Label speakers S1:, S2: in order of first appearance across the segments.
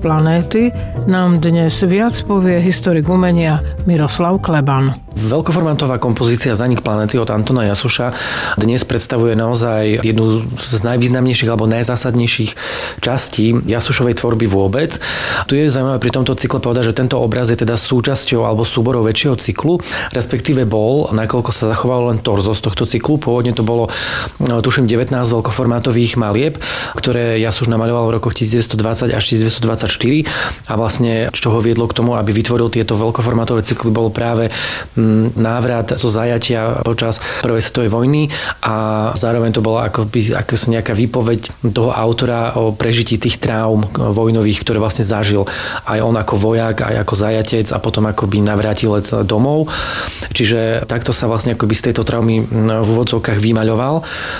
S1: planéty nám dnes viac povie historik umenia Miroslav Kleban.
S2: Veľkoformátová kompozícia Zánik planéty od Antona Jasúša dnes predstavuje naozaj jednu z najvýznamnejších alebo najzásadnejších častí Jasúšovej tvorby vôbec. Tu je zaujímavé pri tomto cykle povedať, že tento obraz je teda súčasťou alebo súborou väčšieho cyklu, respektíve bol, nakoľko sa zachovalo len torzo z tohto cyklu. Pôvodne to bolo, tuším, 19 veľkoformátových malieb, ktoré Jasúš namaľoval v rokoch 1920 až 1924 a vlastne čo ho viedlo k tomu, aby vytvoril tieto veľkoformátové cykly, bolo práve návrat zo zajatia počas prvej svetovej vojny a zároveň to bola akoby nejaká výpoveď toho autora o prežití tých traum vojnových, ktoré vlastne zažil aj on ako vojak, aj ako zajatec a potom akoby navrátilec domov. Čiže takto sa vlastne akoby z tejto traumy v úvodzovkách vymaľoval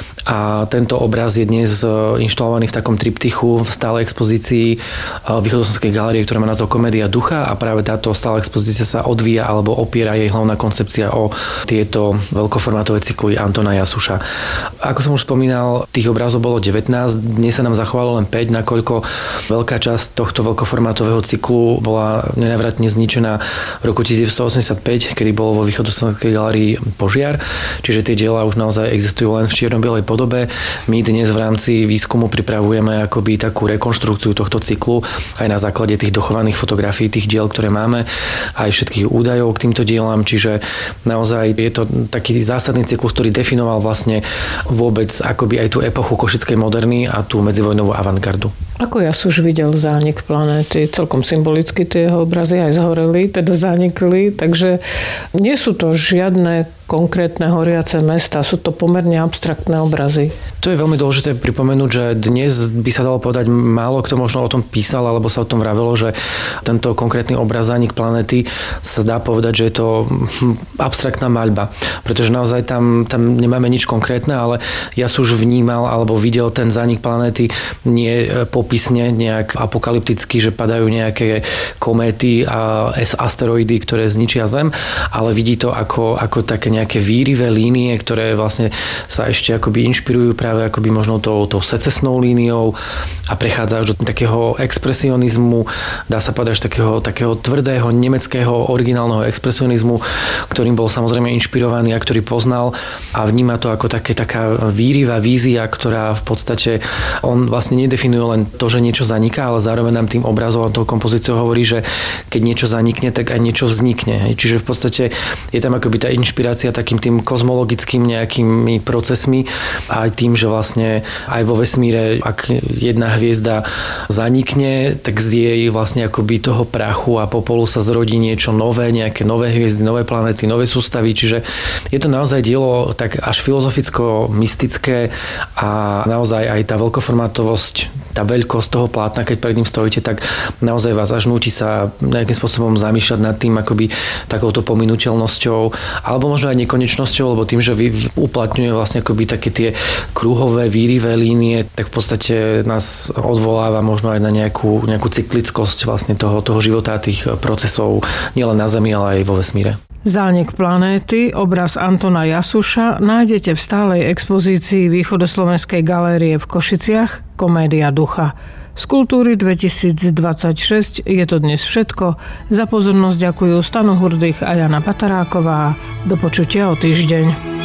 S2: a tento obraz je dnes inštalovaný v takom triptychu v stálej expozícii Východoslovenskej galérie, ktorá má názov Komédia ducha a práve táto stála expozícia sa odvíja alebo opiera jej hlavná koncepcia o tieto veľkoformátové cykly Antona Jasúša. Ako som už spomínal, tých obrazov bolo 19, dnes sa nám zachovalo len 5, nakoľko veľká časť tohto veľkoformátového cyklu bola nenávratne zničená v roku 1985, kedy bolo vo Východoslovenskej galérii požiar, čiže tie diela už naozaj existujú len v čierno-bielej podobe. My dnes v rámci výskumu pripravujeme akoby takú rekonštrukciu tohto cyklu aj na základe tých dochovaných fotografií tých diel, ktoré máme, aj všetkých údajov k týmto dielam, čiže naozaj je to taký zásadný cyklus, ktorý definoval vlastne vôbec akoby aj tú epochu košickej moderny a tú medzivojnovú avantgardu.
S1: Ako Jasúš videl zánik planéty? Celkom symbolicky tie jeho obrazy aj zhoreli, teda zanikli, takže nie sú to žiadne konkrétne horiace mesta, sú to pomerne abstraktné obrazy.
S2: To je veľmi dôležité pripomenúť, že dnes by sa dalo povedať, málo kto možno o tom písal, alebo sa o tom vravelo, že tento konkrétny obraz Zánik planéty sa dá povedať, že je to abstraktná maľba, pretože naozaj tam nemáme nič konkrétne, ale Jasúš vnímal alebo videl ten zánik planéty nie popisne nejak apokalypticky, že padajú nejaké kométy a asteroidy, ktoré zničia Zem, ale vidí to ako také nejaké výrivé línie, ktoré vlastne sa ešte akoby inšpirujú práve akoby možno tou secesnou líniou a prechádza až do takého expresionizmu, dá sa povedať, takého tvrdého nemeckého originálneho expresionizmu, ktorým bol samozrejme inšpirovaný a ktorý poznal a vníma to ako taká výrivá vízia, ktorá v podstate on vlastne nedefinuje len to, že niečo zaniká, ale zároveň nám tým obrazom a tou kompozíciou hovorí, že keď niečo zanikne, tak aj niečo vznikne. Čiže v podstate je tam akoby tá inšpirácia takým tým kozmologickým nejakými procesmi a aj tým, že vlastne aj vo vesmíre, ak jedna hviezda zanikne, tak z jej vlastne akoby toho prachu a popolu sa zrodí niečo nové, nejaké nové hviezdy, nové planéty, nové sústavy, čiže je to naozaj dielo tak až filozoficko-mystické a naozaj aj tá veľkoformátovosť, tá veľkosť toho plátna, keď pred ním stojíte, tak naozaj vás až núti sa nejakým spôsobom zamýšľať nad tým akoby takouto pominuteľnosťou alebo možno aj nekonečnosťou, lebo tým, že uplatňuje vlastne akoby také tie kruhové, výrivé línie, tak v podstate nás odvoláva možno aj na nejakú cyklickosť vlastne toho života a tých procesov nielen na Zemi, ale aj vo vesmíre.
S1: Zánik planéty, obraz Antona Jasúša nájdete v stálej expozícii Východoslovenskej galérie v Košiciach Komédia ducha. Z Kultúry 2026 je to dnes všetko. Za pozornosť ďakujú Stano Hurdych a Jana Pataráková. Do počutia o týždeň.